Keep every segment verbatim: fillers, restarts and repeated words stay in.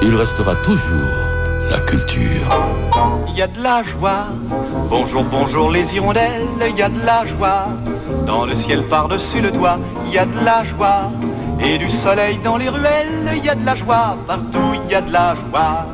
il restera toujours la culture. Il y a de la joie, bonjour, bonjour les hirondelles, il y a de la joie, dans le ciel par-dessus le toit, il y a de la joie, et du soleil dans les ruelles, il y a de la joie, partout il y a de la joie.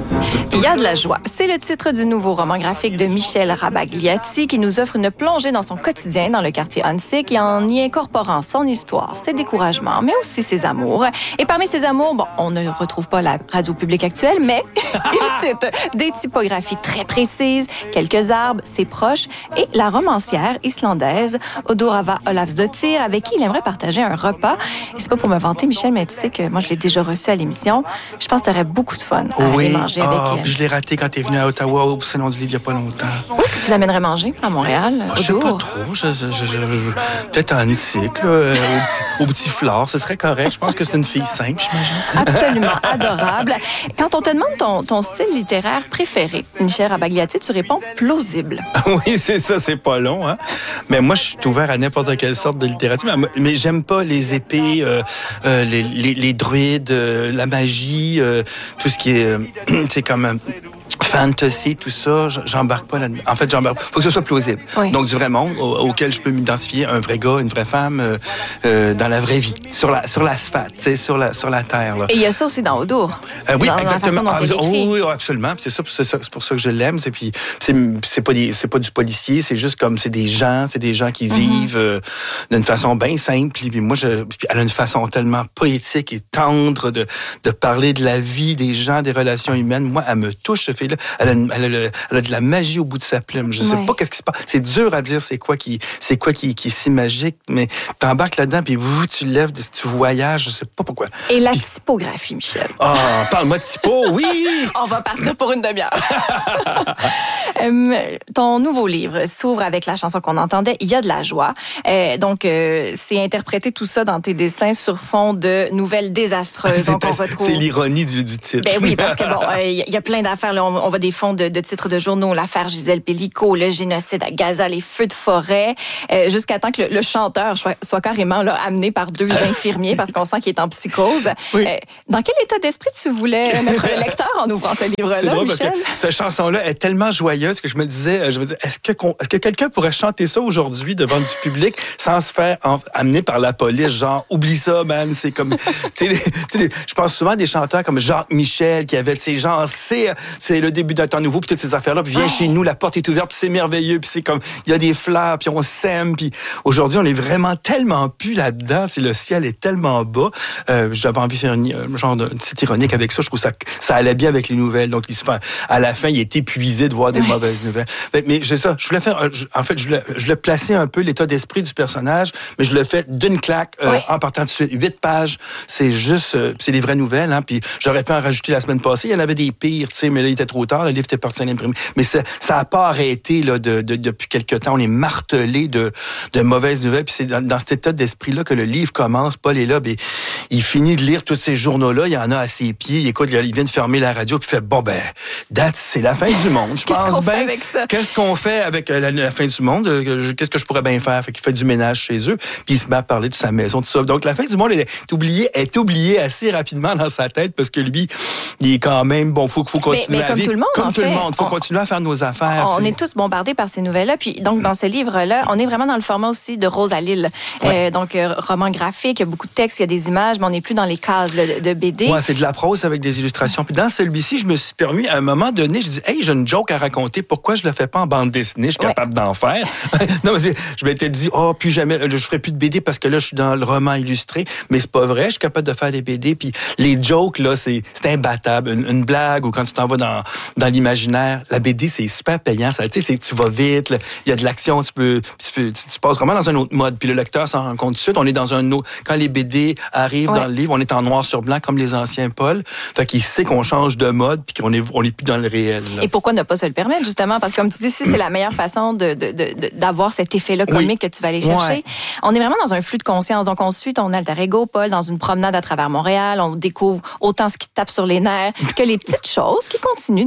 Il y a de la joie. C'est le titre du nouveau roman graphique de Michel Rabagliati qui nous offre une plongée dans son quotidien dans le quartier Huntsic et en y incorporant son histoire, ses découragements, mais aussi ses amours. Et parmi ses amours, bon, on ne retrouve pas la radio publique actuelle, mais il cite des typographies très précises, quelques arbres, ses proches et la romancière islandaise Odurava Olafsdottir avec qui il aimerait partager un repas. Et c'est pas pour me vanter, Michel, mais tu sais que moi, je l'ai déjà reçu à l'émission. Je pense que tu aurais beaucoup de fun à oui. aller manger. Oh, avec... je l'ai raté quand t'es venu à Ottawa au Salon du Livre il n'y a pas longtemps. Où est-ce que tu l'amènerais manger? À Montréal? Oh, je sais pas trop. Je, je, je, je, peut-être à Huntsic, là, au, petit, au Petit Flore. Ce serait correct. Je pense que c'est une fille simple, j'imagine. Absolument adorable. Quand on te demande ton, ton style littéraire préféré, Michel Rabagliati, tu réponds plausible. Oui, c'est ça. C'est pas long. Hein? Mais moi, je suis ouvert à n'importe quelle sorte de littérature. Mais, mais j'aime pas les épées, euh, euh, les, les, les druides, euh, la magie, euh, tout ce qui est... Euh, c'est comme... Euh, fantasy, tout ça, j'embarque pas là-dedans. En fait, j'embarque. Faut que ce soit plausible. Oui. Donc, du vrai monde au, auquel je peux m'identifier, un vrai gars, une vraie femme, euh, euh, dans la vraie vie, sur la sur l'asphalte, tu sais, sur la sur la terre. Là. Et il y a ça aussi dans Odur. Euh, oui, dans, exactement. Dans la façon dont ah, oh, oui, absolument. C'est ça, c'est ça, c'est pour ça que je l'aime. C'est puis c'est c'est pas des, c'est pas du policier, c'est juste comme c'est des gens, c'est des gens qui mm-hmm. vivent euh, d'une façon bien simple. Puis moi, je, puis elle a une façon tellement poétique et tendre de de parler de la vie, des gens, des relations humaines. Moi, elle me touche ce fait-là. Elle a, elle, a le, elle a de la magie au bout de sa plume. Je sais ouais. pas qu'est-ce qui se passe. C'est dur à dire c'est quoi qui, c'est quoi qui, qui est si magique, mais t'embarques là-dedans, puis vous, tu lèves, tu voyages, je sais pas pourquoi. Et la puis... typographie, Michel. Ah, oh, parle-moi de typo, oui! On va partir pour une demi-heure. euh, ton nouveau livre s'ouvre avec la chanson qu'on entendait, Il y a de la joie. Euh, donc, euh, c'est interpréter tout ça dans tes dessins sur fond de nouvelles désastreuses. Donc, on retrouve... C'est l'ironie du, du titre. Ben oui, parce que bon, il euh, y a plein d'affaires. Là, on, on voit des fonds de, de titres de journaux, l'affaire Gisèle Pellicot, le génocide à Gaza, les feux de forêt, euh, jusqu'à temps que le, le chanteur soit, soit carrément là, amené par deux infirmiers parce qu'on sent qu'il est en psychose. Oui. Euh, dans quel état d'esprit tu voulais mettre le lecteur en ouvrant ce livre-là, C'est drôle Michel? Parce que cette chanson-là est tellement joyeuse que je me disais, je me disais, est-ce que, est-ce que quelqu'un pourrait chanter ça aujourd'hui devant du public sans se faire en, amener par la police, genre, oublie ça, man, c'est comme, tu sais, je pense souvent à des chanteurs comme Jacques Michel qui avait, tu sais, genre, c'est, c'est le début d'un temps nouveau, puis toutes ces affaires-là, puis viens oh. chez nous, la porte est ouverte, puis c'est merveilleux, puis c'est comme, il y a des fleurs, puis on s'aime, puis aujourd'hui, on est vraiment tellement plus là-dedans, tu sais, le ciel est tellement bas. Euh, j'avais envie de faire un genre de petite ironique avec ça, je trouve que ça, ça allait bien avec les nouvelles, donc il se fait, à la fin, il est épuisé de voir des ouais. mauvaises nouvelles. Mais, mais c'est ça, je voulais faire, en fait, je voulais, je voulais placer un peu l'état d'esprit du personnage, mais je le fais d'une claque, euh, ouais. en partant de suite, huit pages, c'est juste, euh, c'est les vraies nouvelles, hein, puis j'aurais pu en rajouter la semaine passée, il y en avait des pires, tu sais, mais là, il était trop tard, le livre était parti à l'imprimer. Mais ça n'a pas arrêté là, de, de, depuis quelque temps. On est martelé de, de mauvaises nouvelles. Puis c'est dans, dans cet état d'esprit-là que le livre commence. Paul est là, ben, il finit de lire tous ces journaux-là. Il y en a à ses pieds. Il écoute, il vient de fermer la radio. Puis il fait, bon, ben, date, c'est la fin du monde. Je Qu'est-ce pense qu'on bien. fait avec ça? Qu'est-ce qu'on fait avec la, la fin du monde? Qu'est-ce que je pourrais bien faire? Fait qu'il fait du ménage chez eux. Puis il se met à parler de sa maison, tout ça. Donc la fin du monde est oubliée, est oubliée assez rapidement dans sa tête parce que lui, il est quand même, bon, faut, faut continuer mais, mais à comme vivre. Tout le monde, comme en tout fait, le monde. Faut on, continuer à faire nos affaires. On, on est tous bombardés par ces nouvelles-là. Puis donc, dans ce livre-là, on est vraiment dans le format aussi de Rosalille. Ouais. Euh, donc, euh, roman graphique, il y a beaucoup de textes, il y a des images, mais on n'est plus dans les cases là, de B D. Oui, c'est de la prose avec des illustrations. Puis dans celui-ci, je me suis permis, à un moment donné, je dis, hey, j'ai une joke à raconter. Pourquoi je le fais pas en bande dessinée? Je suis ouais. capable d'en faire. Non, mais je m'étais dit, oh, plus jamais, je ferai plus de B D parce que là, je suis dans le roman illustré. Mais c'est pas vrai, je suis capable de faire des B D. Puis les jokes, là, c'est, c'est imbattable. Une, une blague ou quand tu t'en vas dans, dans l'imaginaire, la B D, c'est super payant. Ça, tu sais, tu vas vite, il y a de l'action, tu peux, tu peux, tu, tu passes vraiment dans un autre mode. Puis le lecteur s'en rend compte tout de suite. On est dans un autre. Quand les B D arrivent ouais. dans le livre, on est en noir sur blanc comme les anciens Paul. Fait qu'il sait qu'on change de mode puis qu'on est, on est plus dans le réel. Là. Et pourquoi ne pas se le permettre justement? Parce que comme tu dis, si c'est la meilleure façon de, de, de, d'avoir cet effet-là comique oui. que tu vas aller chercher. Ouais. On est vraiment dans un flux de conscience. Donc on suit ton alter ego Paul dans une promenade à travers Montréal. On découvre autant ce qui te tape sur les nerfs que les petites choses qui continuent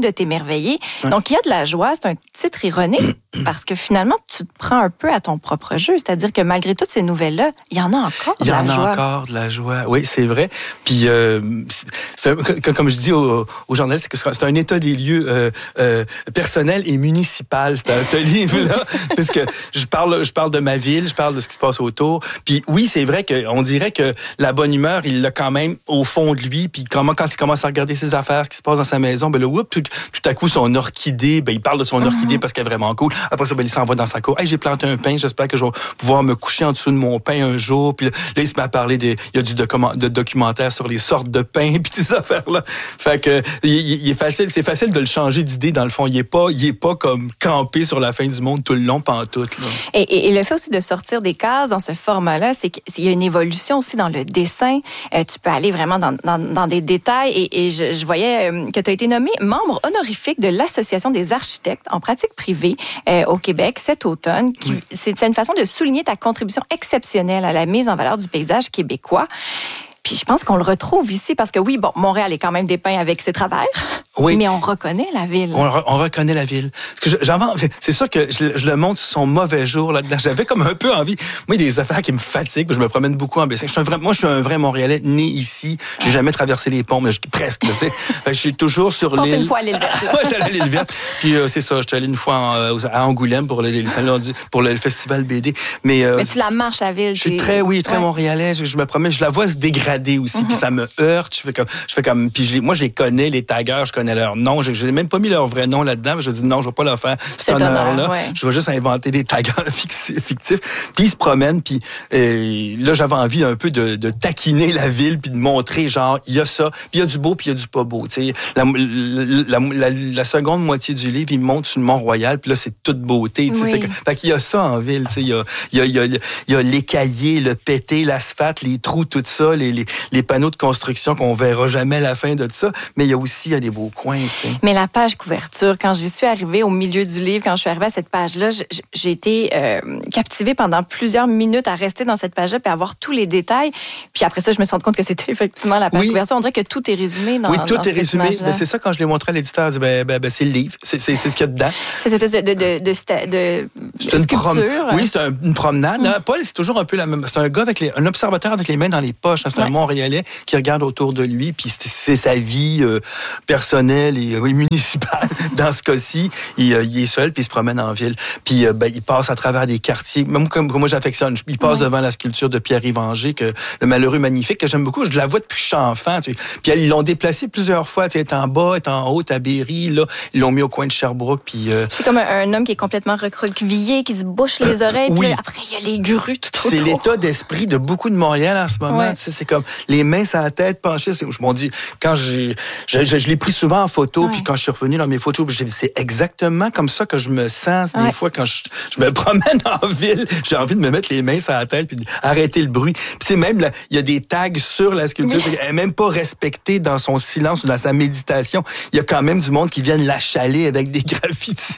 de t'émerveiller. Ouais. Donc, il y a de la joie. C'est un titre ironique parce que finalement, tu te prends un peu à ton propre jeu. C'est-à-dire que malgré toutes ces nouvelles-là, il y en a encore de Il y la en a joie. encore de la joie. Oui, c'est vrai. Puis, euh, c'est un, comme je dis aux, aux journalistes, c'est, que c'est un état des lieux euh, euh, personnel et municipal, c'est ce livre-là. Parce que je parle, je parle de ma ville, je parle de ce qui se passe autour. Puis oui, c'est vrai qu'on dirait que la bonne humeur, il l'a quand même au fond de lui. Puis comment, quand il commence à regarder ses affaires, ce qui se passe dans sa maison, ben là, whoop, tout, tout à coup, son orchidée, ben il parle de son mm-hmm. orchidée parce qu'elle est vraiment cool. Après ça, ben il s'en va dans sa cour. Hey, j'ai planté un pin, j'espère que je vais pouvoir me coucher en dessous de mon pain un jour. Puis là, là il se met à parler des, il y a du document, de documentaire sur les sortes de pain puis ces affaires-là. Fait que il, il est facile, c'est facile de le changer d'idée dans le fond. Il est pas, il est pas comme campé sur la fin du monde tout le long, pantoute. Là. Et, et, et le fait aussi de sortir des cases dans ce format-là, c'est qu'il y a une évolution aussi dans le dessin. Euh, tu peux aller vraiment dans, dans, dans des détails. Et, et je, je voyais euh, que tu as été nommé membre honorifique de l'Association des architectes en pratique privée euh, au Québec cet automne. Qui, oui. c'est, c'est une façon de souligner ta contribution exceptionnelle à la mise en valeur du paysage québécois. Puis je pense qu'on le retrouve ici parce que oui, bon, Montréal est quand même dépeint avec ses travers, oui. mais on reconnaît la ville. On, re, on reconnaît la ville. Parce que j'en, c'est sûr que je, je le montre sur son mauvais jour là-dedans. J'avais comme un peu envie. Moi, il y a des affaires qui me fatiguent. Je me promène beaucoup en Baie-Saint. Je suis un vrai, moi, je suis un vrai Montréalais né ici. J'ai ah. jamais traversé les ponts, mais je, presque. Tu sais, je suis toujours sur Sauf l'île. une fois à l'île verte. Ouais, j'allais à l'île verte. Puis euh, c'est ça. Je suis allé une fois en, euh, à Angoulême pour le, le salon du, pour le, le festival B D. Mais, euh, mais tu la marches à la ville. Je suis très, oui, très ouais. Montréalais. Je, je me promets. Je la vois se dégrader aussi. Mm-hmm. Puis ça me heurte. Je fais comme, je fais comme, puis je les, moi, je les connais, les taggeurs, je connais leur nom. Je, je n'ai même pas mis leur vrai nom là-dedans. Je dis non, je ne vais pas leur faire cet honneur-là. Ouais. Je vais juste inventer des taggeurs fictifs. Puis ils se promènent. Puis euh, là, j'avais envie un peu de, de taquiner la ville puis de montrer, genre, il y a ça. Puis il y a du beau, puis il y a du pas beau. Tu sais, la, la, la, la seconde moitié du livre, il monte sur le Mont-Royal. Puis là, c'est toute beauté. Tu sais, oui. c'est, fait qu'il y a ça en ville. Tu sais, il y a, il y a, il y a, il y a les cahiers, le pété, l'asphalte, les trous, tout ça, les, les, les panneaux de construction qu'on verra jamais à la fin de ça, mais il y a aussi il y a des beaux coins, tu sais. Mais la page couverture, quand j'y suis arrivée au milieu du livre, quand je suis arrivée à cette page-là, j'ai été euh, captivée pendant plusieurs minutes à rester dans cette page-là puis à voir tous les détails. Puis après ça, je me suis rendu compte que c'était effectivement la page oui. couverture. On dirait que tout est résumé dans Oui, tout dans est résumé. Ben, c'est ça, quand je l'ai montré à l'éditeur, dit, ben, ben, ben, c'est le livre, c'est, c'est, c'est ce qu'il y a dedans. C'est cette espèce de, de, de, de, de, c'est de une sculpture. Prom... Oui, c'est un, une promenade. Mm. Paul, c'est toujours un peu la même. C'est un gars avec les, un observateur avec les mains dans les poches. C'est ouais. un Montréalais qui regarde autour de lui, puis c'est, c'est sa vie euh, personnelle et euh, municipale. Dans ce cas-ci, il, euh, il est seul, puis il se promène en ville. Puis euh, ben, il passe à travers des quartiers. Même comme, comme moi, j'affectionne. Il passe ouais. devant la sculpture de Pierre-Yves Angers, que, le malheureux magnifique, que j'aime beaucoup. Je la vois depuis que je suis enfant. Tu sais. Puis ils l'ont déplacé plusieurs fois. Tu sais, elle est en bas, elle est en haut, à Berry. Là, ils l'ont mis au coin de Sherbrooke. Puis, euh... c'est comme un, un homme qui est complètement recroquevillé, qui se bouche les oreilles. Oui. Puis là, après, il y a les grues tout autour. C'est l'état d'esprit de beaucoup de Montréal en ce moment. Ouais. Tu sais, c'est comme les mains sur la tête penchées. Je m'en dis, quand j'ai, je, je, je l'ai pris souvent en photo, ouais. puis quand je suis revenu dans mes photos, j'ai dit, c'est exactement comme ça que je me sens ouais. des fois quand je, je me promène en ville. J'ai envie de me mettre les mains sur la tête puis d'arrêter le bruit. Puis c'est même, il y a des tags sur la sculpture. Oui. Elle n'est même pas respectée dans son silence ou dans sa méditation. Il y a quand même du monde qui vient la chaler avec des graffitis.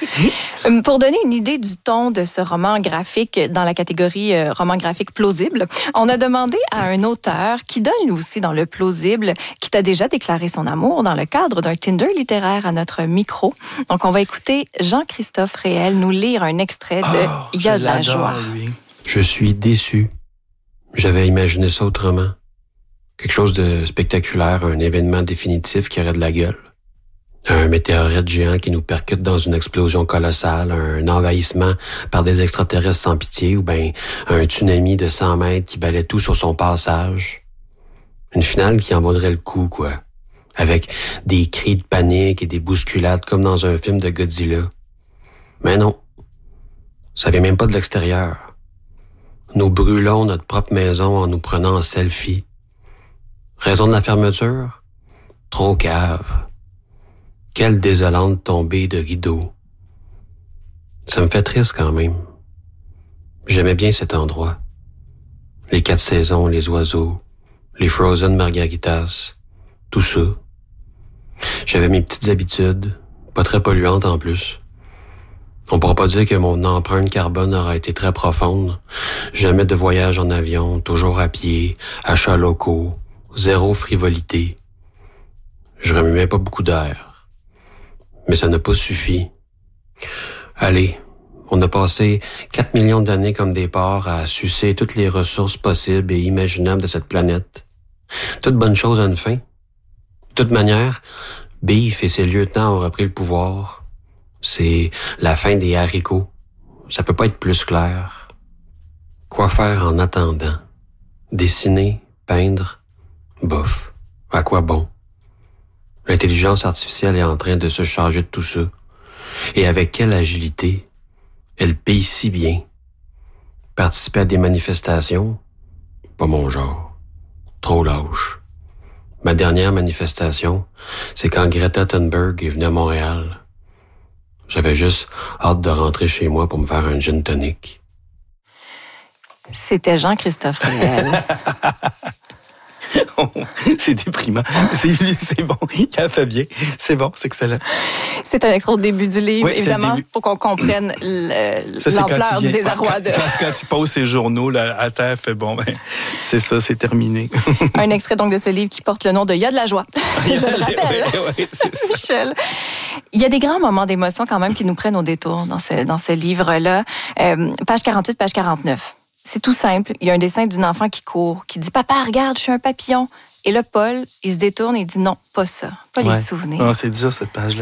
Pour donner une idée du ton de ce roman graphique dans la catégorie euh, roman graphique plausible, on a demandé à un auteur qui donne lui aussi dans le plausible, qui t'a déjà déclaré son amour dans le cadre d'un Tinder littéraire à notre micro. Donc, on va écouter Jean-Christophe Réel nous lire un extrait de oh, « Il y a de la joie ». Je suis déçu. J'avais imaginé ça autrement. Quelque chose de spectaculaire, un événement définitif qui aurait de la gueule. Un météorite géant qui nous percute dans une explosion colossale, un envahissement par des extraterrestres sans pitié ou bien un tsunami de cent mètres qui balaie tout sur son passage. Une finale qui en vaudrait le coup, quoi. Avec des cris de panique et des bousculades comme dans un film de Godzilla. Mais non. Ça vient même pas de l'extérieur. Nous brûlons notre propre maison en nous prenant en selfie. Raison de la fermeture? Trop cave. Quelle désolante tombée de rideaux. Ça me fait triste quand même. J'aimais bien cet endroit. Les quatre saisons, les oiseaux, les frozen margaritas, tout ça. J'avais mes petites habitudes, pas très polluantes en plus. On pourra pas dire que mon empreinte carbone aura été très profonde. Jamais de voyage en avion, toujours à pied, achats locaux, zéro frivolité. Je remuais pas beaucoup d'air. Mais ça n'a pas suffi. Allez, on a passé quatre millions d'années comme des porcs à sucer toutes les ressources possibles et imaginables de cette planète. Toute bonne chose a une fin. De toute manière, Beef et ses lieutenants ont repris le pouvoir. C'est la fin des haricots. Ça peut pas être plus clair. Quoi faire en attendant? Dessiner, peindre, bof. À quoi bon? L'intelligence artificielle est en train de se charger de tout ça. Et avec quelle agilité? Elle paye si bien. Participer à des manifestations? Pas mon genre. Trop lâche. Ma dernière manifestation, c'est quand Greta Thunberg est venue à Montréal. J'avais juste hâte de rentrer chez moi pour me faire un gin tonic. C'était Jean-Christophe Riel. Oh, c'est déprimant. C'est, c'est bon, il a fait bien. C'est bon, c'est excellent. C'est un extrait au début du livre, oui, évidemment, pour qu'on comprenne le, ça, l'ampleur du désarroi. De... Quand, quand il pose ses journaux là, à terre, fait bon, ben, c'est ça, c'est terminé. Un extrait donc de ce livre qui porte le nom de « Il y a de la joie ». Je le rappelle, ouais, ouais, c'est ça. Michel. Il y a des grands moments d'émotion quand même qui nous prennent au détour dans ce, dans ce livre-là. Euh, page quarante-huit, page quarante-neuf. C'est tout simple. Il y a un dessin d'une enfant qui court, qui dit « Papa, regarde, je suis un papillon ». Et là, Paul, il se détourne et dit « Non, pas ça, pas ouais. les souvenirs ». Oh, c'est dur, cette page-là.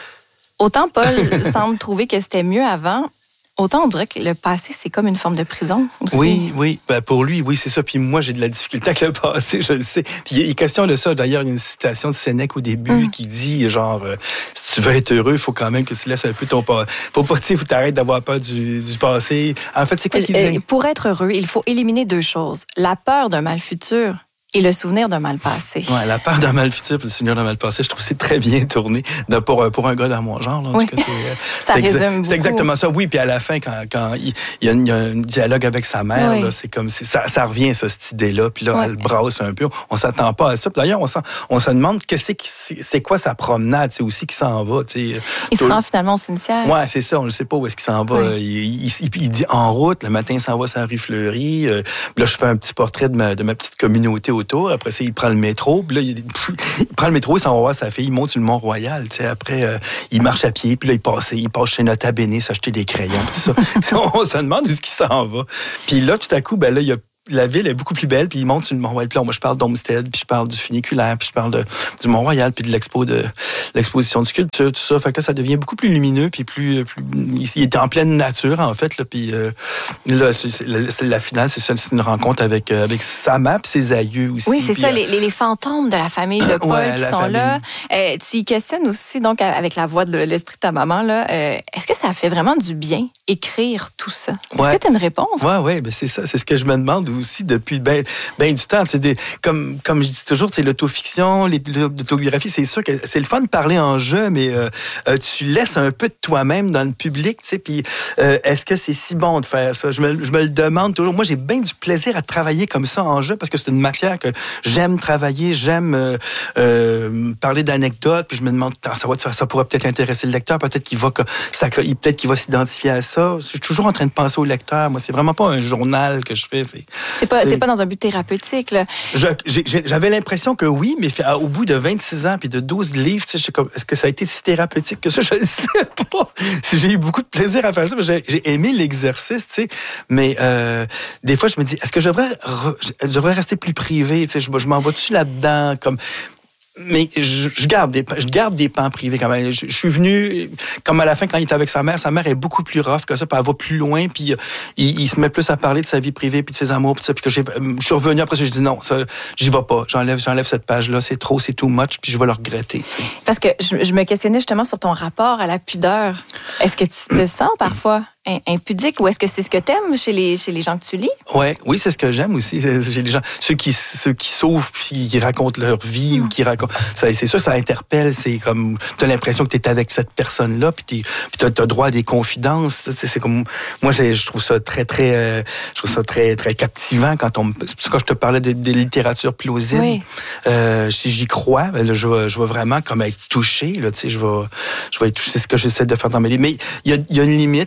Autant Paul semble trouver que c'était mieux avant, autant on dirait que le passé, c'est comme une forme de prison aussi. Oui, oui. Ben, pour lui, oui, c'est ça. Puis moi, j'ai de la difficulté avec le passé, je le sais. Puis il est question de ça. D'ailleurs, il y a une citation de Sénèque au début mm. qui dit, genre, euh, si tu veux être heureux, il faut quand même que tu laisses un peu ton passé. Faut pas, tu sais, faut t'arrêter d'avoir peur du, du passé. En fait, c'est quoi qu'il dit? Pour être heureux, il faut éliminer deux choses. La peur d'un mal futur et le souvenir d'un mal passé. Ouais, la peur d'un mal futur et le souvenir d'un mal passé, je trouve que c'est très bien tourné de, pour, pour un gars dans mon genre. Là, en oui. tout cas, c'est, ça c'est résume exa- beaucoup. C'est exactement ça. Oui, puis à la fin, quand, quand il, il, y a une, il y a un dialogue avec sa mère, oui. là, c'est comme c'est, ça, ça revient, ça, cette idée-là. Puis là, oui. elle brasse un peu. On s'attend pas à ça. Puis d'ailleurs, on, s'en, on se demande qu'est-ce que c'est, c'est quoi sa promenade, c'est aussi qui s'en va. T'sais. Il Tout... se rend finalement au cimetière. Ouais, c'est ça. On ne sait pas où est-ce qu'il s'en va. Oui. Il, il, il, il dit en route. Le matin, il s'en va sur la rue Fleury. Euh, là, je fais un petit portrait de ma, de ma petite communauté autour. Après ça, il prend le métro, puis là, il, il prend le métro, il s'en va voir sa fille, il monte sur le Mont-Royal, tu sais, après, euh, il marche à pied, puis là, il passe, il passe chez Nota Bene s'acheter des crayons, tout ça. On se demande où est-ce qu'il s'en va. Puis là, tout à coup, ben là, il y a la ville est beaucoup plus belle, puis il monte sur le Mont-Royal. Puis là, moi, je parle d'Olmsted, puis je parle du funiculaire, puis je parle de, du Mont-Royal, puis de l'expo de l'exposition de sculpture, tout ça. Fait que là, ça devient beaucoup plus lumineux, puis plus, plus il est en pleine nature, en fait. Là, puis euh, là, c'est, c'est, la, c'est la finale, c'est ça, c'est une rencontre avec, euh, avec sa mère, puis ses aïeux aussi. Oui, c'est puis, ça, euh, les, les fantômes de la famille de Paul ouais, qui sont famille. là. Euh, tu y questionnes aussi, donc, avec la voix de l'esprit de ta maman, là. Euh, est-ce que ça fait vraiment du bien, écrire tout ça? Est-ce ouais. que tu as une réponse? Oui, oui, ben c'est ça. C'est ce que je me demande aussi depuis ben, ben du temps. Des, comme, comme je dis toujours, c'est l'autofiction, l'autobiographie, c'est sûr que c'est le fun de parler en jeu, mais euh, euh, tu laisses un peu de toi-même dans le public, tu sais, puis euh, est-ce que c'est si bon de faire ça? Je me, je me le demande toujours. Moi, j'ai bien du plaisir à travailler comme ça en jeu parce que c'est une matière que j'aime travailler, j'aime euh, euh, parler d'anecdotes, puis je me demande, ça, va, ça pourrait peut-être intéresser le lecteur, peut-être qu'il va, ça, peut-être qu'il va s'identifier à ça. Je suis toujours en train de penser au lecteur. Moi, c'est vraiment pas un journal que je fais. C'est, c'est pas, c'est... c'est pas dans un but thérapeutique, là. Je, j'ai, j'avais l'impression que oui, mais au bout de vingt-six ans puis de douze livres, tu sais, comme, est-ce que ça a été si thérapeutique que ça? Je ne sais pas. J'ai eu beaucoup de plaisir à faire ça. J'ai, j'ai aimé l'exercice, tu sais. Mais euh, des fois, je me dis, est-ce que je devrais, je devrais rester plus privé? Tu sais, je, je m'en vais-tu là-dedans? Comme... Mais je, je garde des je garde des pans privés quand même. Je, je suis venu comme à la fin quand il était avec sa mère. Sa mère est beaucoup plus rough que ça, puis elle va plus loin, puis il, il se met plus à parler de sa vie privée puis de ses amours, puis ça. Puis que j'ai, je suis revenu après ça, je dis non, ça, j'y vais pas. J'enlève, j'enlève cette page-là. C'est trop, c'est too much, puis je vais le regretter. Tu sais. Parce que je, je me questionnais justement sur ton rapport à la pudeur. Est-ce que tu te sens parfois impudique, ou est-ce que c'est ce que t'aimes chez les, chez les gens que tu lis? Ouais, oui, c'est ce que j'aime aussi chez les gens. Ceux qui, ceux qui s'ouvrent, puis qui racontent leur vie, mmh. ou qui racontent... Ça, c'est sûr, ça interpelle. C'est comme... T'as l'impression que t'es avec cette personne-là, puis t'as, t'as droit à des confidences. C'est, c'est comme... Moi, c'est, je trouve ça très, très... Euh, je trouve ça très, très captivant quand on... C'est pour ça que je te parlais de, de littérature plausible. Oui. Euh, si j'y crois, ben là, je, vais, je vais vraiment comme être touché, là, tu sais, je vais, je vais être touché. C'est ce que j'essaie de faire dans mes livres. Mais il y a, il y a une limite. Il faut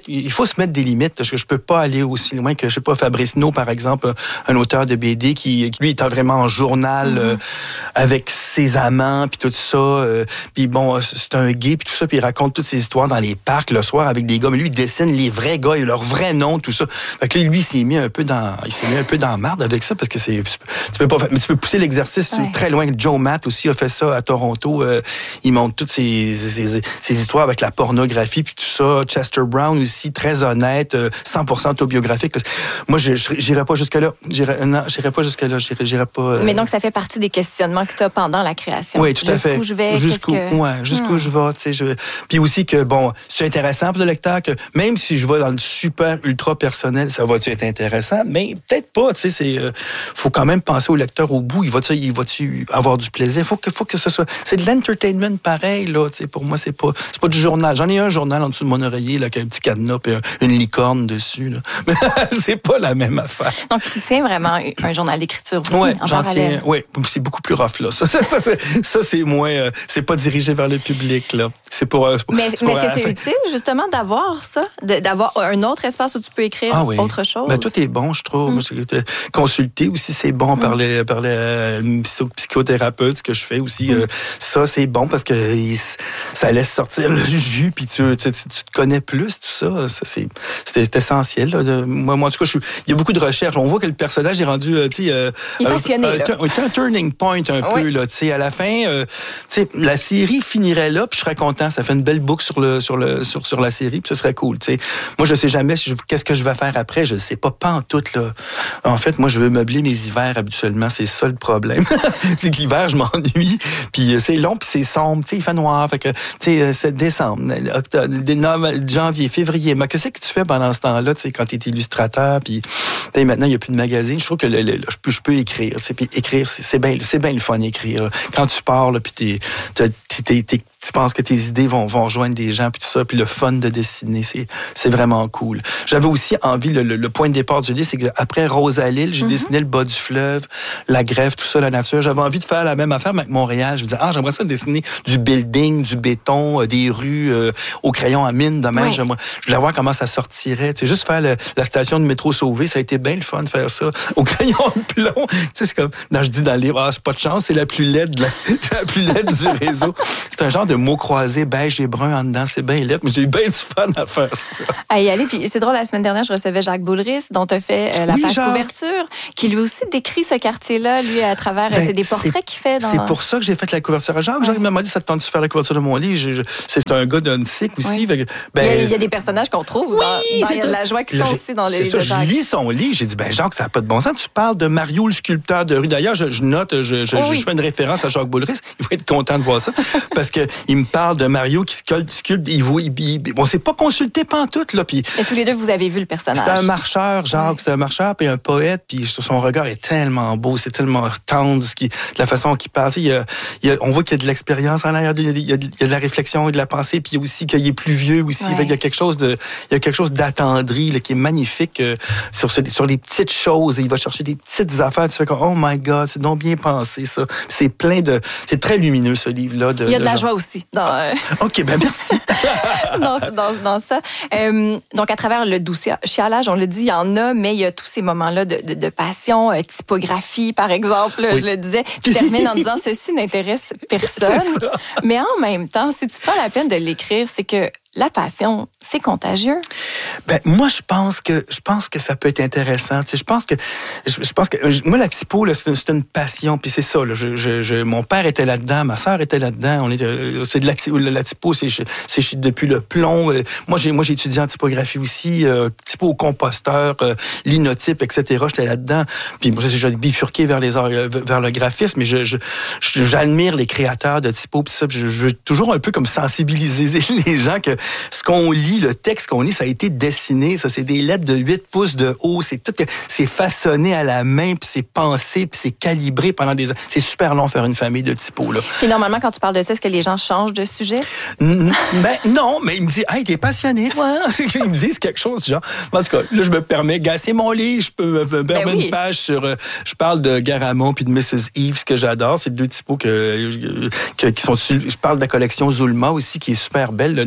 se mettre des limites, parce que je peux pas aller aussi loin que, je sais pas, Fabrice No, par exemple, un auteur de B D qui, qui lui, est vraiment en journal mm-hmm. euh, avec ses amants, puis tout ça. Euh, puis bon, c'est un gay, puis tout ça, puis il raconte toutes ses histoires dans les parcs le soir avec des gars. Mais lui, il dessine les vrais gars, leur vrai nom, tout ça. Fait que là, lui, il s'est mis un peu dans, il s'est mis un peu dans la marde avec ça, parce que c'est, tu peux pas, mais tu peux pousser l'exercice ouais. très loin. Joe Matt aussi a fait ça à Toronto. Euh, il montre toutes ses, ses, ses histoires avec la pornographie, puis tout ça. Chester Brown aussi, très honnête, cent pour cent autobiographique. Moi, je j'irais pas jusque-là. J'irais, non, j'irais pas jusque-là. J'irais, j'irais pas... Euh... Mais donc, ça fait partie des questionnements que tu as pendant la création. Oui, tout à fait. Jusqu'où je vais, Jusqu'où, que... ouais, jusqu'où hmm. je vais, tu sais. Je... Puis aussi que, bon, c'est intéressant pour le lecteur que même si je vais dans le super ultra personnel, ça va-tu être intéressant? Mais peut-être pas, tu sais. C'est, euh, faut quand même penser au lecteur au bout. Il va-tu, il va-tu avoir du plaisir? Faut que, faut que ce soit... C'est de l'entertainment pareil, là, tu sais. Pour moi, c'est pas, c'est pas du journal. J'en ai un journal en dessous de mon oreiller, là, avec un petit cadenas et une licorne dessus, là. Mais c'est pas la même affaire. Donc, tu tiens vraiment un journal d'écriture aussi, ouais, en j'en parallèle. Tiens, oui, c'est beaucoup plus rough, là. Ça, ça, ça, c'est, ça, c'est moins... Euh, c'est pas dirigé vers le public, là. C'est pour... Euh, mais, c'est mais pour, est-ce que euh, c'est utile, justement, d'avoir ça? De, d'avoir un autre espace où tu peux écrire ah, oui. autre chose? Ben, tout est bon, je trouve. Mm. Consulter aussi, c'est bon. Mm. Par les, par les euh, psychothérapeutes, ce que je fais aussi. Mm. Euh, ça, c'est bon parce que il, ça laisse sortir le jus, puis tu, tu, tu, tu te connais plus, tout ça. ça c'est, c'est, c'est essentiel. Là, de, moi, moi, en tout cas, je suis, il y a beaucoup de recherches. On voit que le personnage est rendu, euh, tu sais... Euh, il est passionné, euh, là. C'est un turning point, un oui. peu, là. Tu sais, à la fin, euh, tu sais, la série finirait là, puis je serais content. Ça fait une belle boucle sur, le, sur, le, sur, sur la série, puis ce serait cool, tu sais. Moi, je sais jamais je, qu'est-ce que je vais faire après. Je sais pas, pas en tout, là. En fait, moi, je veux meubler mes hivers habituellement. C'est ça le problème. C'est que l'hiver, je m'ennuie, puis c'est long, puis c'est sombre, tu sais, il fait noir. Fait que, tu sais, c'est décembre, octobre, janvier, février. Mais qu'est-ce que tu fais pendant ce temps-là, tu sais, quand tu es illustrateur, puis maintenant, il n'y a plus de magazine. Je trouve que le, le, je, peux, je peux écrire, tu sais, puis écrire, c'est, c'est bien c'est bien le fun d'écrire. Quand tu pars, là, puis t'es, t'es, t'es, t'es tu penses que tes idées vont, vont rejoindre des gens, puis tout ça, puis le fun de dessiner, c'est, c'est vraiment cool. J'avais aussi envie, le, le, le point de départ du livre, c'est qu'après Rosalille, j'ai mm-hmm. dessiné le bas du fleuve, la grève, tout ça, la nature. J'avais envie de faire la même affaire, mais avec Montréal. Je me disais, ah, j'aimerais ça dessiner du building, du béton, euh, des rues euh, au crayon à mine, de même. Oui. J'aimerais, je voulais voir comment ça sortirait. Tu sais, juste faire le, la station de métro Sauvé, ça a été bien le fun de faire ça, au crayon de plomb. Tu sais, c'est comme, non, je dis dans le livre, ah, c'est pas de chance, c'est la plus laide, la, la plus laide du réseau. C'est un genre de mots croisés, beige et brun en dedans, c'est bien laid, mais j'ai eu bien du fun à faire ça. À y aller, puis c'est drôle, la semaine dernière, je recevais Jacques Boulris, dont tu as fait euh, la oui, page Jacques. Couverture, qui lui aussi décrit ce quartier-là, lui, à travers, ben, c'est des portraits c'est, qu'il fait dans... C'est pour ça que j'ai fait la couverture à Jacques. Ouais. Jacques m'a dit, ça te tente de faire la couverture de mon livre? Je, je, c'est un gars d'un cycle aussi. Ouais. Ben, il, y a, il y a des personnages qu'on trouve oui, dans, dans de la joie qui sont là, aussi dans les livres de Jacques. Je lis son livre, j'ai dit, ben Jacques, ça n'a pas de bon sens. Tu parles de Mario, le sculpteur de rue. D'ailleurs, je, je note, je, je, oh, oui. je fais une référence à Jacques Boulris. Il va être content de voir ça. Parce qu'il me parle de Mario qui sculpte, sculpte il, il, il, on s'est pas consulté pantoute, là. Puis, et tous les deux, vous avez vu le personnage. C'est un marcheur, Jacques, ouais. c'est un marcheur, puis un poète, puis son regard est tellement beau, c'est tellement tendre, ce qui, la façon qu'il parle. Il y a, il y a, on voit qu'il y a de l'expérience en arrière, il y a, il y a de la réflexion et de la pensée, puis il y a aussi qu'il est plus vieux aussi. Ouais. Il y a quelque chose de, il y a quelque chose d'attendri, là, qui est magnifique euh, sur, ce, sur les petites choses. Il va chercher des petites affaires. Tu fais comme, oh my God, c'est donc bien pensé, ça. Puis c'est plein de, c'est très lumineux, ce livre-là. De, il y a de, de la genre. Joie aussi. Dans, euh... OK, ben merci. dans, dans, dans ça. Euh, donc, à travers le doux chialage, on le dit, il y en a, mais il y a tous ces moments-là de, de, de passion, euh, typographie, par exemple, oui. je le disais. Tu termines en disant, ceci n'intéresse personne. Mais en même temps, si tu prends la peine de l'écrire, c'est que la passion, c'est contagieux. Ben moi je pense que je pense que ça peut être intéressant. Tu sais, je pense que je, je pense que moi la typo là, c'est, c'est une passion. Puis c'est ça. Là, je, je, je, mon père était là-dedans, ma sœur était là-dedans. On est, c'est de la, la typo, c'est, c'est depuis le plomb. Moi j'ai moi j'ai étudié en typographie aussi, euh, typo au composteur, euh, linotype, et cetera. J'étais là-dedans. Puis moi j'ai bifurqué vers les arts, vers le graphisme, mais je, je, je j'admire les créateurs de typo. Puis ça, je, je veux toujours un peu comme sensibiliser les gens que ce qu'on lit, le texte qu'on lit, ça a été dessiné. Ça, c'est des lettres de huit pouces de haut. C'est tout, c'est façonné à la main, puis c'est pensé, puis c'est calibré pendant des ans. C'est super long faire une famille de typos, là. Et normalement, quand tu parles de ça, est-ce que les gens changent de sujet? N- ben, non, mais ils me disent, hey, t'es passionné, toi. Ils me disent quelque chose, genre. En tout cas, là, je me permets, gars, c'est mon livre, je peux me permettre ben oui. une page sur, euh, je parle de Garamond puis de missus Eves, que j'adore. C'est deux typos que, que, qui sont, je parle de la collection Zulma aussi, qui est super belle, la collection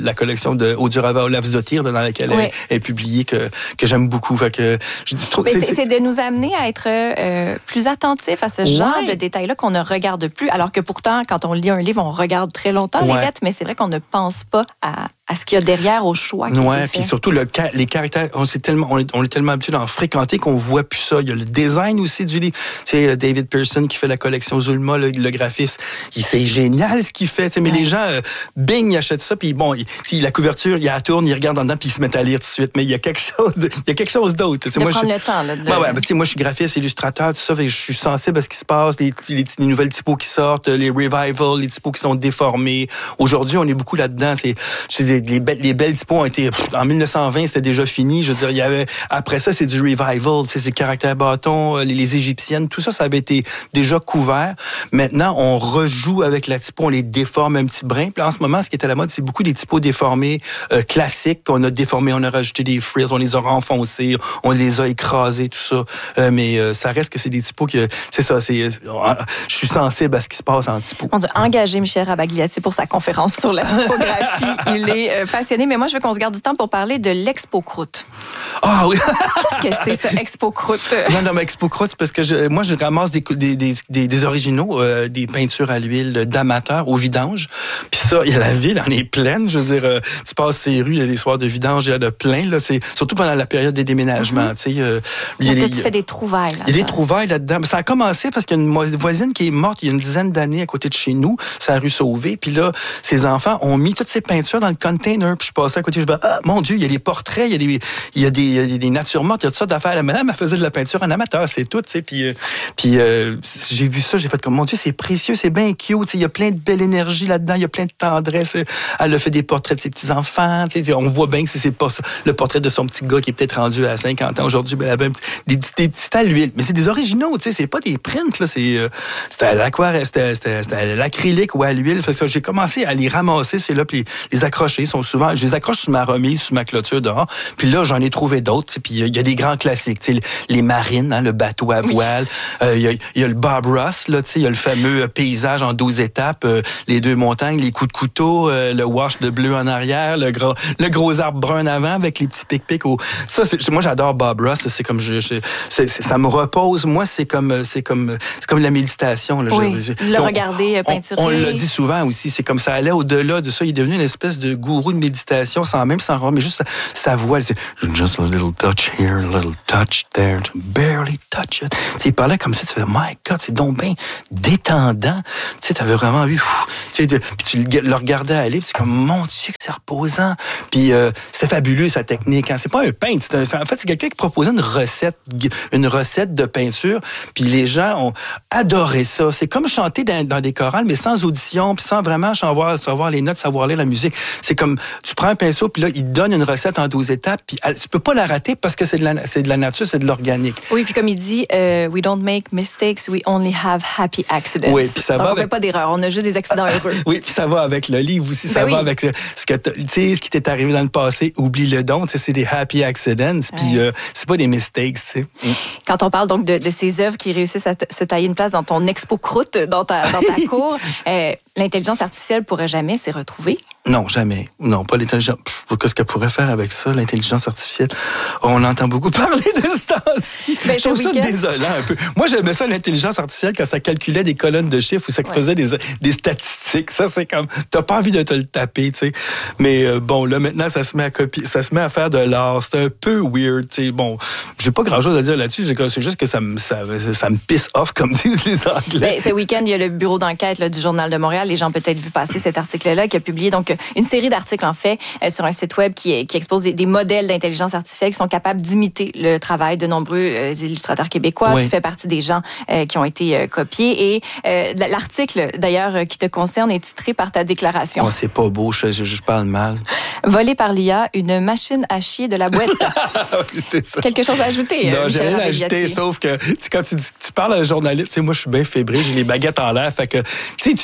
collection de Odurava Olavsdottir, dans laquelle oui. elle, elle est publiée, que, que j'aime beaucoup. Fait que, je dis, trop, c'est, c'est, c'est de nous amener à être euh, plus attentifs à ce genre ouais. de détails-là qu'on ne regarde plus, alors que pourtant, quand on lit un livre, on regarde très longtemps ouais. les lettres, mais c'est vrai qu'on ne pense pas à, à ce qu'il y a derrière, au choix qui ouais, est fait. Puis surtout, le, les caractères, on, s'est tellement, on, est, on est tellement habitué d'en fréquenter qu'on voit plus ça. Il y a le design aussi du livre. Tu sais, David Pearson qui fait la collection Zulma, le, le graphiste, il, c'est génial ce qu'il fait. Mais ouais. les gens, euh, bing, ils achètent ça, puis bon, il, la couverture, il la tourne, il regarde en dedans, puis ils se mettent à lire tout de suite. Mais il y a quelque chose, de, il y a quelque chose d'autre. De moi, prendre je, le temps. Là, de... ouais, ouais, ben, moi, je suis graphiste, illustrateur, tout ça, fait que je suis sensible à ce qui se passe, les, les, les nouvelles typos qui sortent, les revivals, les typos qui sont déformés. Aujourd'hui, on est beaucoup là-dedans. C'est, je dis, les, be- les belles typos ont été... Pff, en dix-neuf cent vingt, c'était déjà fini. Je veux dire, il y avait... Après ça, c'est du revival, tu sais, c'est le caractère bâton, les, les égyptiennes, tout ça, ça avait été déjà couvert. Maintenant, on rejoue avec la typo, on les déforme un petit brin. Puis en ce moment, ce qui est à la mode, c'est beaucoup des typos déformés euh, classiques qu'on a déformés, on a rajouté des frills, on les a renfoncés, on les a écrasés, tout ça. Euh, mais euh, ça reste que c'est des typos que... C'est ça, c'est... Euh, je suis sensible à ce qui se passe en typo. On a engagé Michel Rabagliati pour sa conférence sur la typographie. Il est euh, passionné, mais moi, je veux qu'on se garde du temps pour parler de l'Expo Croûte. Ah oui! Qu'est-ce que c'est, ça, Expo Croûte? Non, non, mais Expo Croûte, c'est parce que je, moi, je ramasse des, des, des, des, des originaux, euh, des peintures à l'huile d'amateurs au vidange. Puis ça, il y a la ville, en est pleine. Je veux dire, euh, tu passes ces rues, il y a des soirs de vidange, il y en a plein. Là, c'est, surtout pendant la période des déménagements. Mm-hmm. Tu sais, euh, il y a les, tu fais des trouvailles là-dedans. Il y a des trouvailles là-dedans. Mais ça a commencé parce qu'il y a une voisine qui est morte il y a une dizaine d'années à côté de chez nous, c'est la rue Sauvé. Puis là, ses enfants ont mis toutes ces peintures dans le container. Puis je passais à côté, je me dis, ah, mon Dieu, il y a des portraits, il y a des, il y a des, il y a des natures mortes, il y a toutes sortes d'affaires. La madame, elle faisait de la peinture en amateur, c'est tout, tu sais. Puis, euh, puis euh, j'ai vu ça, j'ai fait comme, mon Dieu, c'est précieux, c'est bien cute. Il y a plein de belle énergie là-dedans, il y a plein de tendresse. Elle a fait des portraits de ses petits-enfants. On voit bien que c'est, c'est pas ça. Le portrait de son petit gars qui est peut-être rendu à cinquante ans aujourd'hui, ben, elle avait des, des, des petits à l'huile. Mais c'est des originaux, tu sais, c'est pas des prints, là. C'est, euh, c'était à l'aquarelle, c'était, c'était, c'était à l'acrylique ou à l'huile. Fait que j'ai commencé à les ramasser, c'est là, puis les, les accrocher. Sont souvent, je les accroche sur ma remise, sur ma clôture dehors. Puis là, j'en ai trouvé d'autres. Puis il y a des grands classiques, tu sais, les marines, hein, le bateau à voile. Il oui. euh, y, y a le Bob Ross, là, tu sais, il y a le fameux paysage en douze étapes, euh, les deux montagnes, les coups de couteau, euh, le wash de bleu en arrière, le gros, le gros arbre brun avant avec les petits pic-pics. Au... Ça, c'est, moi, j'adore Bob Ross. C'est comme je, je c'est, c'est, ça me repose. Moi, c'est comme, c'est comme, c'est comme la méditation. Là. Oui, je, je, le on, regarder peinturer. On, on l'a dit souvent aussi. C'est comme ça allait au-delà de ça. Il est devenu une espèce de gourou de méditation, sans même s'en rendre, mais juste sa, sa voix. C'est just a little touch here, a little touch there, barely touch it. T'sais, il parlait comme ça. Tu fais, my God, c'est donc bien détendant. Tu sais, t'avais vraiment vu. Puis tu le regardais aller, puis c'est comme, mon Dieu, que c'est reposant. Puis euh, c'est fabuleux sa technique. Hein. C'est pas un peintre. C'est un, c'est, en fait, c'est quelqu'un qui proposait une recette, une recette de peinture. Puis les gens ont adoré ça. C'est comme chanter dans, dans des chorales, mais sans audition, puis sans vraiment savoir, savoir les notes, savoir lire la musique. C'est comme, tu prends un pinceau, puis là, il te donne une recette en douze étapes, puis tu peux pas la rater parce que c'est de la, c'est de la nature, c'est de l'organique. Oui, puis comme il dit, uh, we don't make mistakes, we only have happy accidents. Oui, puis ça Donc, va on avec... fait pas d'erreur, on a juste des accidents heureux. Oui, puis ça va avec le livre aussi, ça ben va oui. avec ce que tu sais, ce qui t'est arrivé dans le passé, oublie-le donc, c'est des happy accidents, puis ouais. euh, c'est pas des mistakes, tu sais. Quand on parle donc de, de ces œuvres qui réussissent à t- se tailler une place dans ton expo croûte, dans ta, dans ta cour, euh, l'intelligence artificielle pourrait jamais s'y retrouver? Non, jamais. Non, pas l'intelligence. Qu'est-ce qu'elle pourrait faire avec ça, l'intelligence artificielle? On entend beaucoup parler de ce temps-ci. Ben, je trouve ça week-end. désolant un peu. Moi, j'aimais ça, l'intelligence artificielle, quand ça calculait des colonnes de chiffres ou ça ouais. faisait des, des statistiques. Ça, c'est comme... T'as pas envie de te le taper, tu sais. Mais euh, bon, là, maintenant, ça se met à copier, ça se met à faire de l'art. C'est un peu weird, tu sais. Bon, j'ai pas grand-chose à dire là-dessus. C'est juste que ça me, ça, ça me pisse off, comme disent les Anglais. Ben, ce week-end, il y a le bureau d'enquête là, du Journal de Montréal. Les gens ont peut-être vu passer cet article-là, qui a publié donc une série d'articles, en fait, euh, sur un site web qui, qui expose des, des modèles d'intelligence artificielle qui sont capables d'imiter le travail de nombreux euh, illustrateurs québécois. Oui. Tu fais partie des gens euh, qui ont été euh, copiés. Et euh, l'article, d'ailleurs, euh, qui te concerne est titré par ta déclaration. Oh, c'est pas beau, je, je, je parle mal. Volé par l'I A, une machine à chier de la boîte. Oui, c'est ça. Quelque chose à ajouter? Non, euh, j'ai rien à ajouter, sauf que tu, quand tu, tu parles à un journaliste, tu sais, moi, je suis bien fébrile, j'ai les baguettes en l'air, fait que, tu sais, tu dis, hey,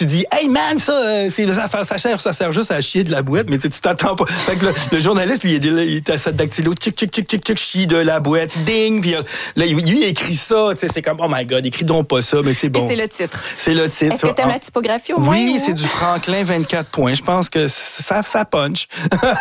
hey man, ça, euh, c'est, ça, ça, sert, ça sert juste à chier de la boîte, mais tu t'attends pas. Fait que le, le journaliste, lui, il est, il est à sa dactylo, tchic, tchic, tchic, tchic, tchic, chie de la boîte, ding, puis là, lui, il écrit ça, tu sais, c'est comme, oh my God, écris donc pas ça, mais tu sais, bon. Et c'est le titre. C'est le titre. Est-ce que t'aimes ah, la typographie au moins? Oui, ou... c'est du Franklin vingt-quatre points. Je pense que ça, ça punch.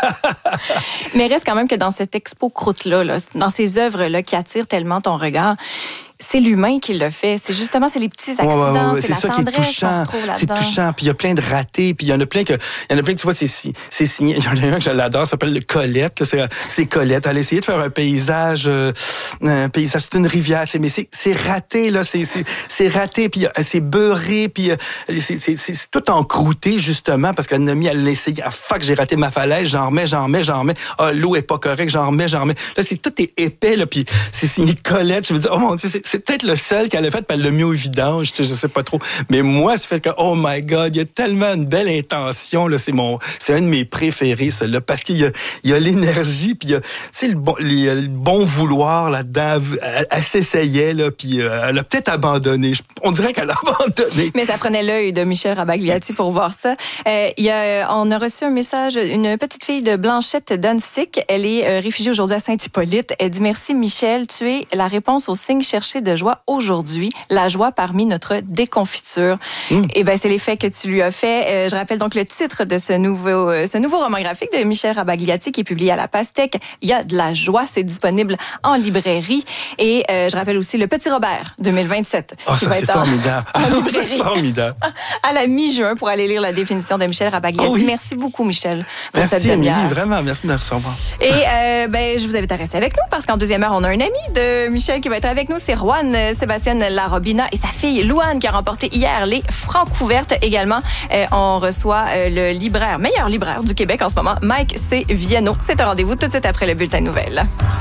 Mais reste quand même que dans cette expo croûte-là, là, dans ces œuvres-là qui attirent tellement ton regard, c'est l'humain qui le fait. C'est justement, c'est les petits accidents, ouais, ouais, ouais, c'est, c'est la ça qui est tendresse touchant. qu'on retrouve là-dedans. C'est touchant. Puis il y a plein de ratés. Puis il y en a plein que, il y en a plein que tu vois, c'est, c'est signé. Il y en a un que je l'adore, ça s'appelle le Colette. C'est, c'est Colette. Elle a essayé de faire un paysage, euh, un paysage, c'est une rivière, mais c'est, c'est raté, là. C'est, c'est, c'est raté. Puis c'est beurré. Puis c'est, c'est, c'est, c'est tout encrouté, justement, parce qu'elle a mis, elle l'a essayé. Ah, fuck, j'ai raté ma falaise. J'en remets, j'en remets, j'en remets. Ah, l'eau est pas correcte. J'en remets, j'en remets. Là, c'est tout est épais, là. Puis c'est signé Colette. Je veux dire, oh mon Dieu, c'est, c'est peut-être le seul qu'elle a fait, puis elle l'a mis au vidange, je sais pas trop. Mais moi, c'est fait que, oh my God, il y a tellement une belle intention, là, c'est mon, c'est un de mes préférés, celui-là, parce qu'il y a, il y a l'énergie, puis il y a, tu sais, le bon, les, le bon vouloir là-dedans. Elle, elle s'essayait, là, puis euh, elle a peut-être abandonné. On dirait qu'elle a abandonné. Mais ça prenait l'œil de Michel Rabagliati pour voir ça. Euh, il y a, on a reçu un message, une petite fille de Blanchette Dunsink. Elle est euh, réfugiée aujourd'hui à Saint-Hippolyte. Elle dit, merci Michel, tu es la réponse au signe cherché de joie aujourd'hui. Aujourd'hui, la joie parmi notre déconfiture. Mmh. Et ben c'est l'effet que tu lui as fait. Euh, je rappelle donc le titre de ce nouveau, euh, ce nouveau roman graphique de Michel Rabagliati qui est publié à la Pastèque. Il y a de la joie, c'est disponible en librairie. Et euh, je rappelle aussi Le Petit Robert deux mille vingt-sept. Oh, ça c'est formidable. Ah, c'est formidable. À la mi-juin pour aller lire la définition de Michel Rabagliati. Oh, oui. Merci beaucoup Michel pour merci, cette demi-heure. Émilie, vraiment, merci de me recevoir. Et euh, ben je vous invite à rester avec nous parce qu'en deuxième heure on a un ami de Michel qui va être avec nous, c'est Juan Sébastien Larobina et sa fille Louane qui a remporté hier les Francouvertes également. Euh, on reçoit euh, le libraire, meilleur libraire du Québec en ce moment, Mike C. Viano. C'est un rendez-vous tout de suite après le bulletin de nouvelles.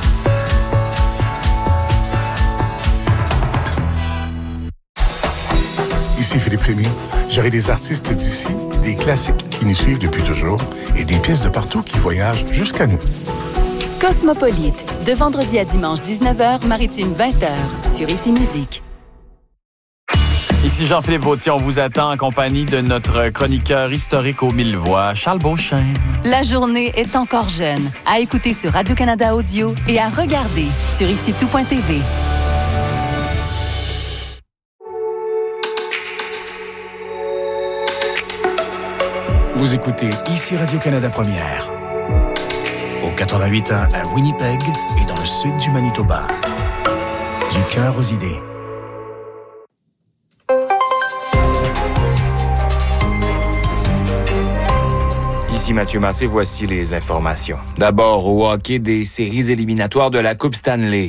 Ici Philippe Rémy. J'aurai des artistes d'ici, des classiques qui nous suivent depuis toujours et des pièces de partout qui voyagent jusqu'à nous. Cosmopolite, de vendredi à dimanche dix-neuf heures, maritime vingt heures, sur Ici Musique. Ici Jean-Philippe Vautier, on vous attend en compagnie de notre chroniqueur historique aux mille voix, Charles Beauchesne. La journée est encore jeune. À écouter sur Radio-Canada Audio et à regarder sur ici tout point t v. Vous écoutez Ici Radio-Canada Première. Au quatre-vingt-huit ans à Winnipeg et dans le sud du Manitoba. Du cœur aux idées. Ici Mathieu Massé, voici les informations. D'abord, au hockey des séries éliminatoires de la Coupe Stanley.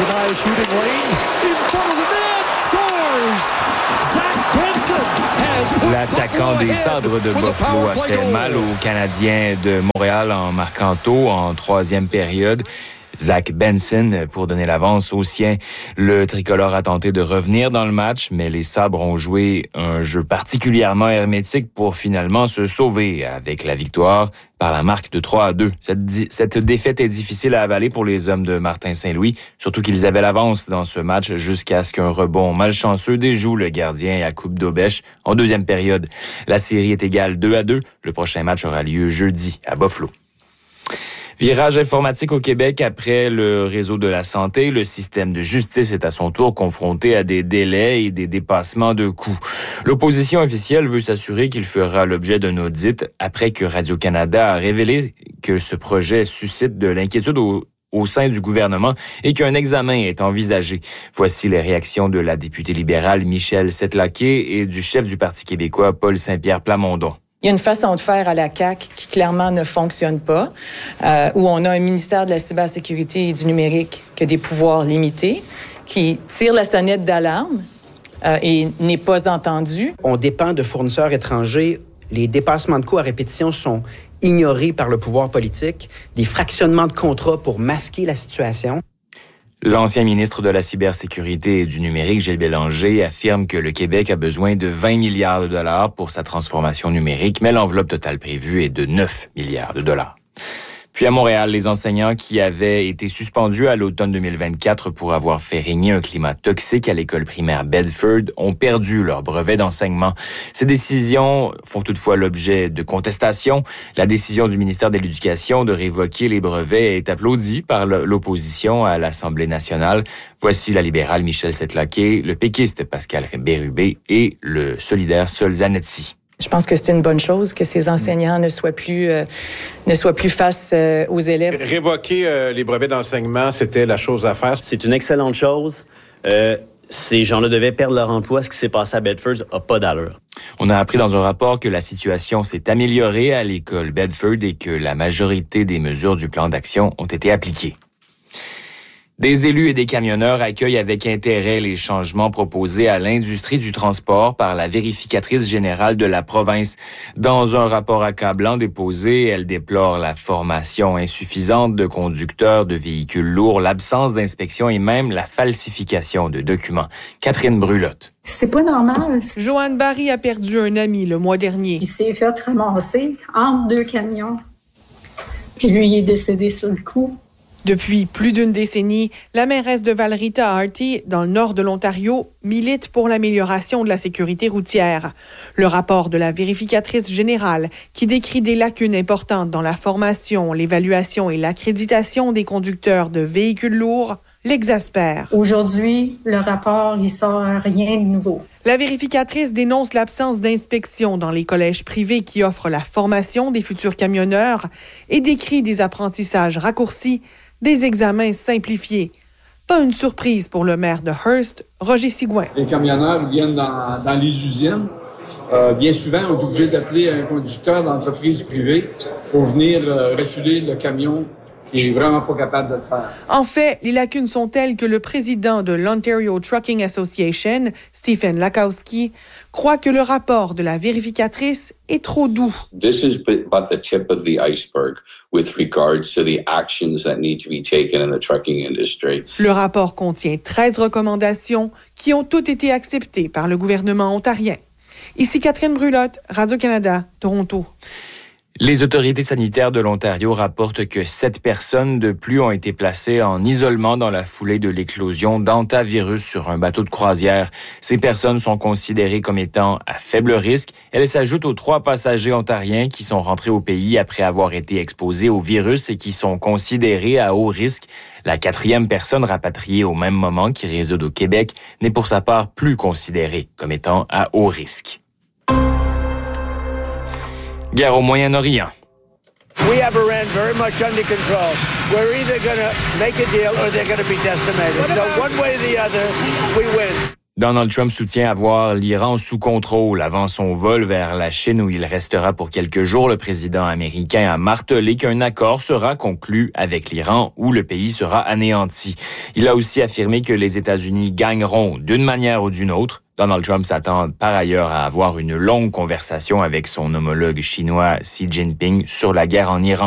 L'attaquant des Sabres de Buffalo a fait mal aux Canadiens de Montréal en marquant tôt en troisième période. Zach Benson pour donner l'avance aux siens. Le tricolore a tenté de revenir dans le match, mais les Sabres ont joué un jeu particulièrement hermétique pour finalement se sauver avec la victoire par la marque de trois à deux. Cette, di- cette défaite est difficile à avaler pour les hommes de Martin Saint-Louis, surtout qu'ils avaient l'avance dans ce match jusqu'à ce qu'un rebond malchanceux déjoue le gardien à coupe d'Aubèche en deuxième période. La série est égale deux à deux. Le prochain match aura lieu jeudi à Buffalo. Virage informatique au Québec après le réseau de la santé. Le système de justice est à son tour confronté à des délais et des dépassements de coûts. L'opposition officielle veut s'assurer qu'il fera l'objet d'un audit après que Radio-Canada a révélé que ce projet suscite de l'inquiétude au au sein du gouvernement et qu'un examen est envisagé. Voici les réactions de la députée libérale Michèle Settlaquet et du chef du Parti québécois Paul Saint-Pierre Plamondon. Il y a une façon de faire à la C A Q qui clairement ne fonctionne pas, euh, où on a un ministère de la cybersécurité et du numérique qui a des pouvoirs limités, qui tire la sonnette d'alarme euh, et n'est pas entendu. On dépend de fournisseurs étrangers. Les dépassements de coûts à répétition sont ignorés par le pouvoir politique. Des fractionnements de contrats pour masquer la situation. L'ancien ministre de la cybersécurité et du numérique, Gilles Bélanger, affirme que le Québec a besoin de vingt milliards de dollars pour sa transformation numérique, mais l'enveloppe totale prévue est de neuf milliards de dollars. Puis à Montréal, les enseignants qui avaient été suspendus à l'automne deux mille vingt-quatre pour avoir fait régner un climat toxique à l'école primaire Bedford ont perdu leur brevet d'enseignement. Ces décisions font toutefois l'objet de contestations. La décision du ministère de l'Éducation de révoquer les brevets est applaudie par l'opposition à l'Assemblée nationale. Voici la libérale Michèle Settlaquet, le péquiste Pascal Bérubé et le solidaire Sol Zanetti. Je pense que c'est une bonne chose que ces enseignants ne soient plus, euh, ne soient plus face euh, aux élèves. Révoquer euh, les brevets d'enseignement, c'était la chose à faire. C'est une excellente chose. Euh, ces gens-là devaient perdre leur emploi. Ce qui s'est passé à Bedford n'a pas d'allure. On a appris dans un rapport que la situation s'est améliorée à l'école Bedford et que la majorité des mesures du plan d'action ont été appliquées. Des élus et des camionneurs accueillent avec intérêt les changements proposés à l'industrie du transport par la vérificatrice générale de la province. Dans un rapport accablant déposé, elle déplore la formation insuffisante de conducteurs de véhicules lourds, l'absence d'inspection et même la falsification de documents. Catherine Brulotte. C'est pas normal. Joanne Barry a perdu un ami le mois dernier. Il s'est fait ramasser entre deux camions. Puis lui, il est décédé sur le coup. Depuis plus d'une décennie, la mairesse de Valrita-Harty, dans le nord de l'Ontario, milite pour l'amélioration de la sécurité routière. Le rapport de la vérificatrice générale, qui décrit des lacunes importantes dans la formation, l'évaluation et l'accréditation des conducteurs de véhicules lourds, l'exaspère. Aujourd'hui, le rapport, il sort rien de nouveau. La vérificatrice dénonce l'absence d'inspection dans les collèges privés qui offrent la formation des futurs camionneurs et décrit des apprentissages raccourcis, des examens simplifiés. Pas une surprise pour le maire de Hearst, Roger Sigouin. Les camionneurs viennent dans, dans les usines. Euh, bien souvent, on est obligé d'appeler un conducteur d'entreprise privée pour venir euh, refiler le camion qui est vraiment pas capable de le faire. En fait, les lacunes sont telles que le président de l'Ontario Trucking Association, Stephen Lakowski, croit que le rapport de la vérificatrice est trop doux. This is but the tip of the iceberg with regards to the actions that need to be taken in the trucking industry. Le rapport contient treize recommandations qui ont toutes été acceptées par le gouvernement ontarien. Ici Catherine Brulotte, Radio-Canada, Toronto. Les autorités sanitaires de l'Ontario rapportent que sept personnes de plus ont été placées en isolement dans la foulée de l'éclosion d'hantavirus sur un bateau de croisière. Ces personnes sont considérées comme étant à faible risque. Elles s'ajoutent aux trois passagers ontariens qui sont rentrés au pays après avoir été exposés au virus et qui sont considérés à haut risque. La quatrième personne rapatriée au même moment qui réside au Québec n'est pour sa part plus considérée comme étant à haut risque. Guerre au Moyen-Orient. We have Iran very much under control. We're either going to make a deal or they're going to be decimated. So one way or the other, we win. Donald Trump soutient avoir l'Iran sous contrôle avant son vol vers la Chine où il restera pour quelques jours. Le président américain a martelé qu'un accord sera conclu avec l'Iran où le pays sera anéanti. Il a aussi affirmé que les États-Unis gagneront d'une manière ou d'une autre. Donald Trump s'attend par ailleurs à avoir une longue conversation avec son homologue chinois Xi Jinping sur la guerre en Iran.